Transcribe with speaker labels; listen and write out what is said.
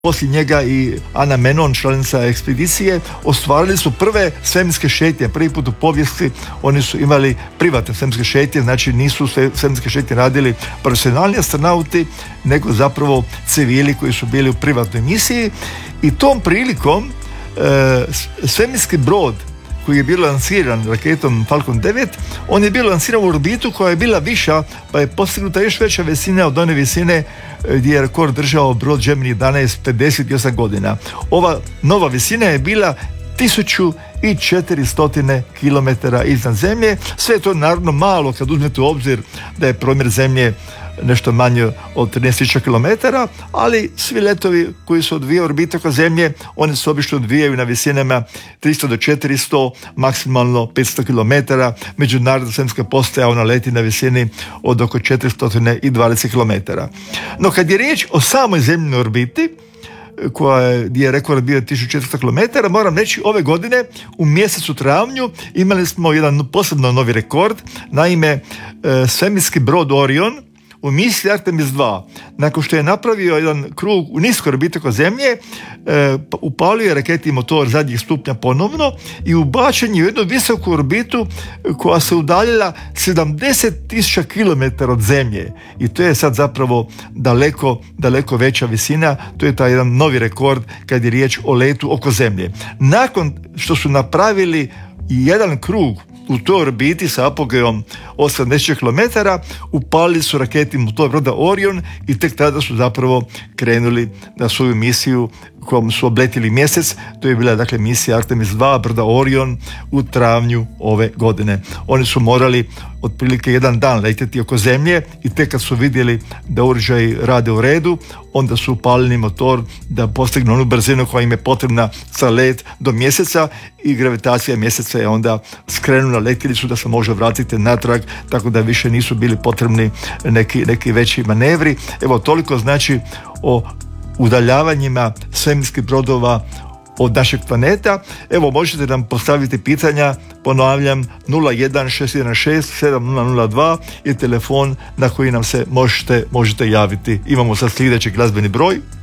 Speaker 1: poslije njega i Ana Menon, članica ekspedicije, ostvarili su prve svemirske šetnje. Prvi put u povijesti oni su imali privatne svemirske šetnje, znači nisu svemirske šetnje radili profesionalni astronauti, nego zapravo civili koji su bili u privatnoj misiji. I tom prilikom svemirski brod koji je bio lanciran raketom Falcon 9, on je bio lanciran u orbitu koja je bila viša, pa je postignuta još veća visina od one visine gdje je rekord držao brod Gemini 11 58 godina. Ova nova visina je bila 1400 km iznad zemlje. Sve je to naravno malo kad uzmete u obzir da je promjer zemlje nešto manje od 13.000 km, ali svi letovi koji se odvijaju orbite oko zemlje, oni se obično odvijaju na visinama 300 do 400, maksimalno 500 km. Međunarodna svemirska postaja, ona leti na visini od oko 420 km. No kad je riječ o samoj zemljinoj orbiti, gdje je rekord bio 1400 km, moram reći, ove godine u mjesecu travnju imali smo jedan posebno novi rekord. Naime, svemirski brod Orion u misiji Artemis 2, nakon što je napravio jedan krug u niskoj orbiti oko zemlje, upalio je raketni motor zadnjih stupnja ponovno i ubačen je u jednu visoku orbitu koja se udaljila 70.000 km od zemlje. I to je sad zapravo daleko veća visina. To je taj jedan novi rekord kad je riječ o letu oko zemlje. Nakon što su napravili jedan krug u toj orbiti sa apogeom 80 km, upalili su raketni motor broda Orion i tek tada su zapravo krenuli na svoju misiju kojom su obletili mjesec. To je bila dakle misija Artemis 2 broda Orion u travnju ove godine. Oni su morali otprilike jedan dan letjeti oko zemlje i tek kad su vidjeli da uređaji rade u redu, onda su upalili motor da postignu onu brzinu koja im je potrebna za let do mjeseca i gravitacija mjeseca je onda skrenula letjelicu da se može vratiti natrag, tako da više nisu bili potrebni neki veći manevri. Evo, toliko znači o udaljavanjima svemirskih brodova od našeg planeta. Evo, možete nam postaviti pitanja, ponavljam, 0161670002 je telefon na koji nam se možete javiti. Imamo sad sljedeći glazbeni broj.